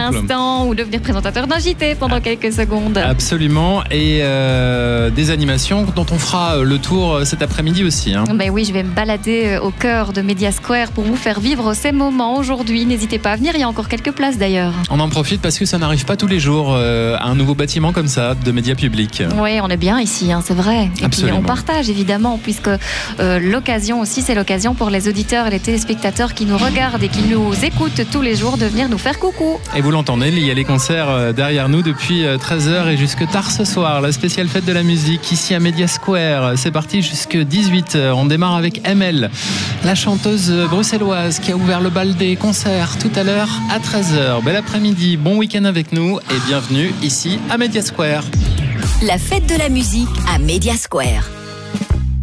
instant ou devenir présentateur d'un JT pendant quelques secondes. Absolument. Et des animations dont on fera le tour cet après-midi aussi. Ben oui, je vais me balader au cœur de Media Square pour vous faire vivre ces moments aujourd'hui. N'hésitez pas à venir, il y a encore quelques places d'ailleurs. On en profite parce que ça n'arrive pas tous les jours à un nouveau bâtiment comme ça de médias publics. Oui, on est bien ici, c'est vrai. Et Absolument. puis on partage évidemment, puisque l'occasion aussi, c'est l'occasion pour les auditeurs et les téléspectateurs qui nous regardent et qui nous écoutent tous les jours de venir nous faire coucou. Et vous l'entendez, il y a les concerts derrière nous depuis 13h et jusque tard ce soir. La spéciale fête de la musique ici à Media Square. C'est parti jusque 18h. On démarre avec ML, la chanteuse bruxelloise qui a ouvert le bal des concerts tout à l'heure à 13h. Bel après-midi, bon week-end avec nous et bienvenue ici à Media Square. La fête de la musique à Media Square.